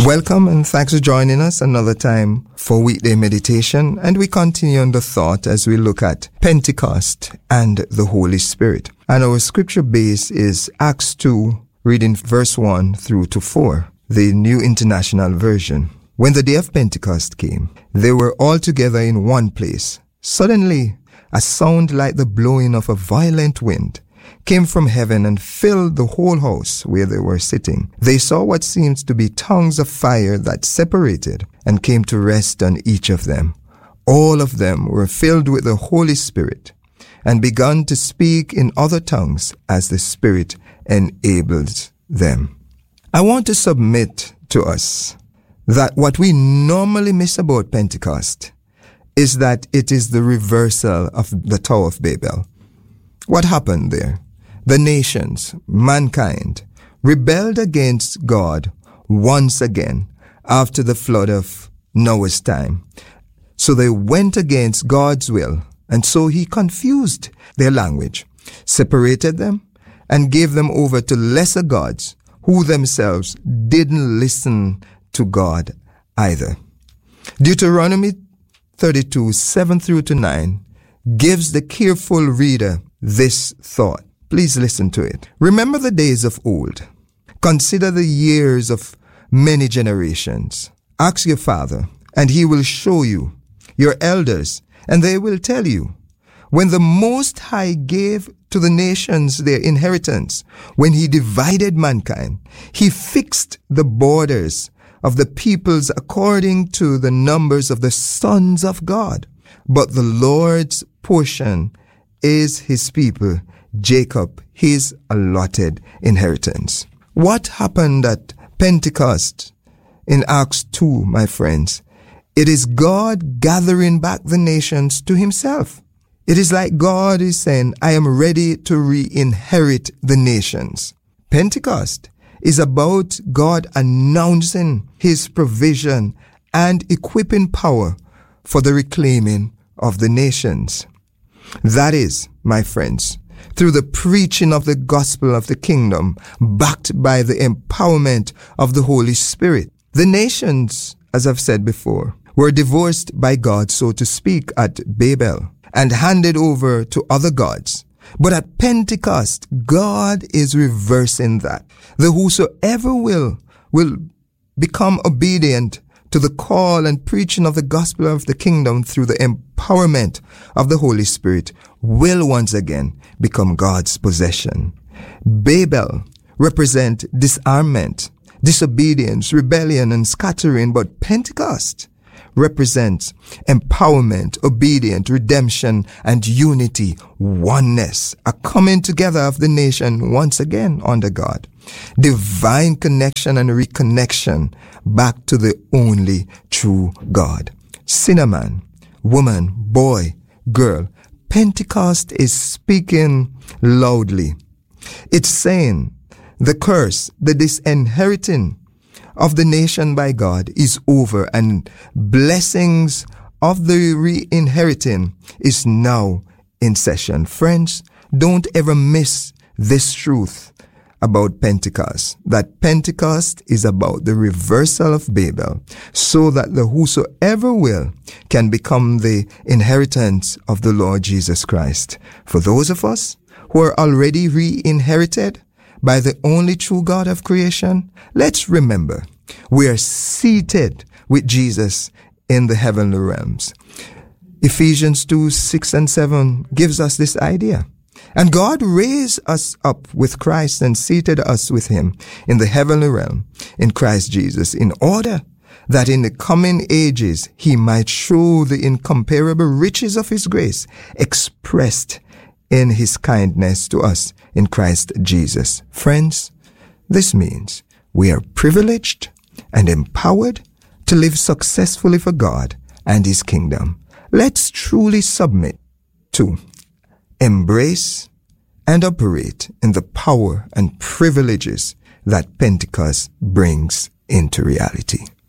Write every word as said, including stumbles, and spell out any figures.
Welcome and thanks for joining us another time for weekday meditation, and we continue on the thought as we look at Pentecost and the Holy Spirit. And our scripture base is Acts two, reading verse one through to four, the New International Version. When the day of Pentecost came, they were all together in one place. Suddenly, a sound like the blowing of a violent wind came from heaven and filled the whole house where they were sitting. They saw what seemed to be tongues of fire that separated and came to rest on each of them. All of them were filled with the Holy Spirit and began to speak in other tongues as the Spirit enabled them. I want to submit to us that what we normally miss about Pentecost is that it is the reversal of the Tower of Babel. What happened there? The nations, mankind, rebelled against God once again after the flood of Noah's time. So they went against God's will, and so he confused their language, separated them, and gave them over to lesser gods who themselves didn't listen to God either. Deuteronomy thirty-two, seven through to nine gives the careful reader this thought. Please listen to it. Remember the days of old. Consider the years of many generations. Ask your father, and he will show you, your elders, and they will tell you. When the Most High gave to the nations their inheritance, when he divided mankind, he fixed the borders of the peoples according to the numbers of the sons of God. But the Lord's portion is his people, Jacob, his allotted inheritance. What happened at Pentecost in Acts two, my friends? It is God gathering back the nations to himself. It is like God is saying, I am ready to re-inherit the nations. Pentecost is about God announcing his provision and equipping power for the reclaiming of the nations. That is, my friends, through the preaching of the gospel of the kingdom, backed by the empowerment of the Holy Spirit. The nations, as I've said before, were divorced by God, so to speak, at Babel and handed over to other gods. But at Pentecost, God is reversing that. The whosoever will, will become obedient to the call and preaching of the gospel of the kingdom through the empowerment of the Holy Spirit will once again become God's possession. Babel represent disarmament, disobedience, rebellion, and scattering, but Pentecost represents empowerment, obedience, redemption, and unity, oneness, a coming together of the nation once again under God. Divine connection and reconnection back to the only true God. Sinner man, woman, boy, girl, Pentecost is speaking loudly. It's saying the curse, the disinheriting of the nation by God is over, and blessings of the re-inheriting is now in session. Friends, don't ever miss this truth about Pentecost, that Pentecost is about the reversal of Babel, so that the whosoever will can become the inheritance of the Lord Jesus Christ. For those of us who are already re-inherited by the only true God of creation, let's remember, we are seated with Jesus in the heavenly realms. Ephesians two, six and seven gives us this idea. And God raised us up with Christ and seated us with him in the heavenly realm in Christ Jesus, in order that in the coming ages he might show the incomparable riches of his grace expressed in his kindness to us in Christ Jesus. Friends, this means we are privileged and empowered to live successfully for God and his kingdom. Let's truly submit to, embrace, and operate in the power and privileges that Pentecost brings into reality.